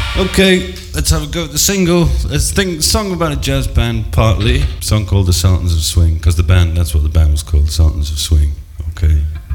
Okay, let's have a go at the single. Let's think song about a jazz band, partly. A song called The Sultans of Swing, because that's what the band was called, The Sultans of Swing. Okay.